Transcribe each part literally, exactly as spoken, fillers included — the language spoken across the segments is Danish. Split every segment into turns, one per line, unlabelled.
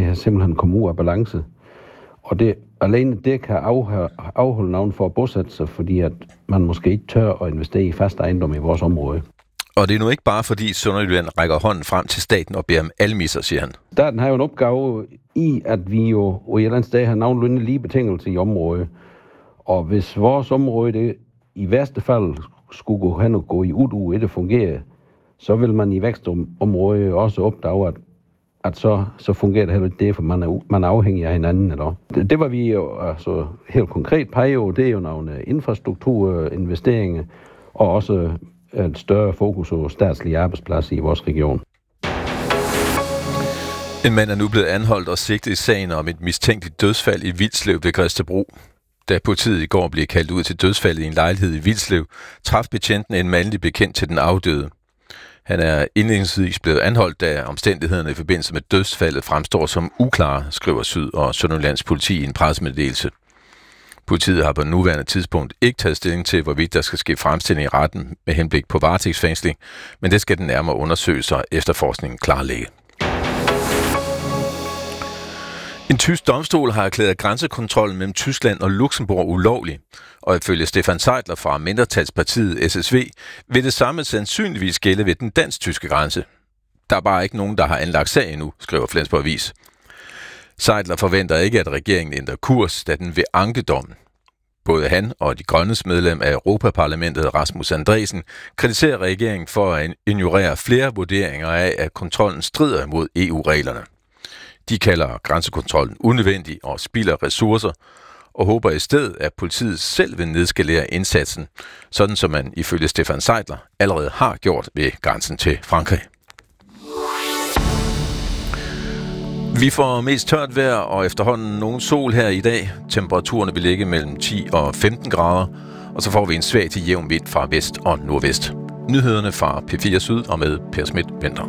er simpelthen kommet ud af balance. Og det, alene det kan afholde, afholde nogen for at bosætte sig, fordi at man måske ikke tør at investere i fast ejendom i vores område.
Og det er nu ikke bare fordi Sønderjylland rækker hånden frem til staten og beder om almisser, siger han.
Staten har jo en opgave i, at vi jo og et eller andet sted har nogenlunde lige betingelser i området. Og hvis vores område det, i værste fald skulle gå hen og gå i udu, et det fungerer, så vil man i vækstområdet også opdage, at, at så, så fungerer det heller ikke det, for man er, man er afhængig af hinanden. Eller? Det, det var vi jo altså, helt konkret pege på, det er jo nogle infrastrukturinvesteringer, og også et større fokus på statslige arbejdspladser i vores region.
En mand er nu blevet anholdt og sigtet i sagen om et mistænkeligt dødsfald i Vilslev ved Gredstebro. Da politiet i går blev kaldt ud til dødsfaldet i en lejlighed i Vilslev, traf betjenten en mandlig bekendt til den afdøde. Han er indledningsvis blevet anholdt, da omstændighederne i forbindelse med dødsfaldet fremstår som uklare, skriver Syd- og Sønderjyllands politi i en pressemeddelelse. Politiet har på nuværende tidspunkt ikke taget stilling til, hvorvidt der skal ske fremstilling i retten med henblik på varetægtsfængsling, men det skal den nærmere undersøgelse og efterforskningen klarlægge. En tysk domstol har erklæret grænsekontrollen mellem Tyskland og Luxembourg ulovlig, og ifølge Stefan Seidler fra mindretalspartiet S S V vil det samme sandsynligvis gælde ved den dansk-tyske grænse. Der er bare ikke nogen, der har anlagt sag endnu, skriver Flensborg Avis. Seidler forventer ikke, at regeringen ændrer kurs, da den vil anke dommen. Både han og de grønnes medlem af Europaparlamentet, Rasmus Andresen, kritiserer regeringen for at ignorere flere vurderinger af, at kontrollen strider imod E U-reglerne. De kalder grænsekontrollen unødvendig og spilder ressourcer, og håber i stedet, at politiet selv vil nedskalere indsatsen, sådan som man ifølge Stefan Seidler allerede har gjort ved grænsen til Frankrig. Vi får mest tørt vejr og efterhånden nogen sol her i dag. Temperaturerne vil ligge mellem ti og femten grader, og så får vi en svag til jævn vind fra vest og nordvest. Nyhederne fra P fire Syd og med Per Schmidt-Venter.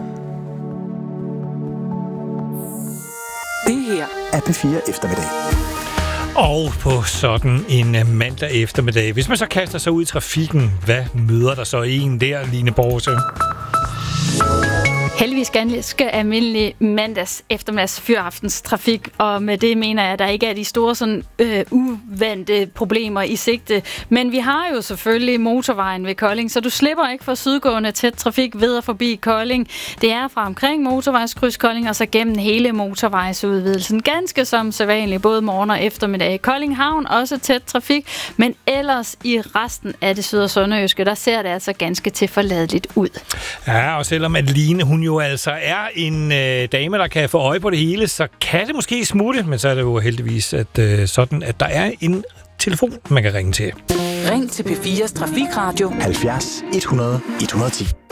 Det her er P fire Eftermiddag.
Og på sådan en mandag eftermiddag, hvis man så kaster sig ud i trafikken, hvad møder der så en der, Line Borgse?
Heldigvis ganske almindelig mandags eftermiddags fyraftens trafik, og med det mener jeg, at der ikke er de store sådan, øh, uvante problemer i sigte. Men vi har jo selvfølgelig motorvejen ved Kolding, så du slipper ikke for sydgående tæt trafik ved og forbi Kolding. Det er fra omkring motorvejskryds Kolding og så gennem hele motorvejsudvidelsen. Ganske som sædvanligt, både morgen og eftermiddag. Kolding Havn også tæt trafik, men ellers i resten af det syd- og sønderjyske, der ser det altså ganske tilforladeligt ud.
Ja, og selvom at Line, hun jo altså er en øh, dame, der kan få øje på det hele, så kan det måske smutte, men så er det jo heldigvis at, øh, sådan, at der er en telefon, man kan ringe til.
Ring til P fires Trafikradio
halvfjerds et hundrede et hundrede og ti.